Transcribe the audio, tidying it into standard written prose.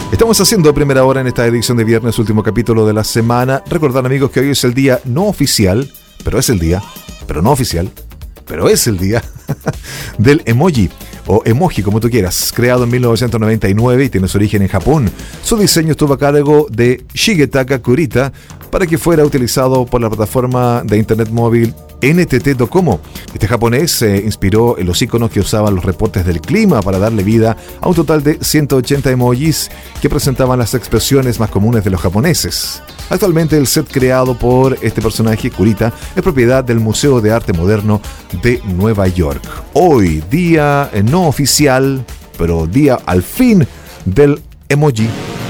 Estamos haciendo primera hora en esta edición de viernes, último capítulo de la semana. Recordar, amigos, que hoy es el día no oficial, pero es el día, pero no oficial, pero es el día del emoji, o emoji como tú quieras, creado en 1999 y tiene su origen en Japón. Su diseño estuvo a cargo de Shigetaka Kurita para que fuera utilizado por la plataforma de internet móvil NTT Docomo. Este japonés inspiró en los iconos que usaban los reportes del clima para darle vida a un total de 180 emojis que presentaban las expresiones más comunes de los japoneses. Actualmente el set creado por este personaje, Kurita, es propiedad del Museo de Arte Moderno de Nueva York. Hoy, día no oficial, pero día al fin del emoji.